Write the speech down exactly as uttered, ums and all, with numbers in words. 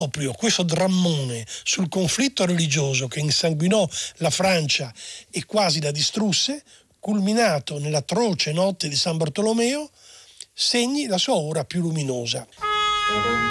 Proprio questo drammone sul conflitto religioso che insanguinò la Francia e quasi la distrusse, culminato nell'atroce notte di San Bartolomeo, segni la sua ora più luminosa.